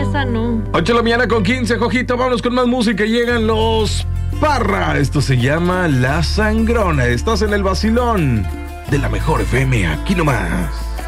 esa no. 8 de la mañana con 15, Jojito. Vámonos con más música. Llegan los Parra. Esto se llama La Sangrona. Estás en el vacilón de la mejor FM. Aquí nomás.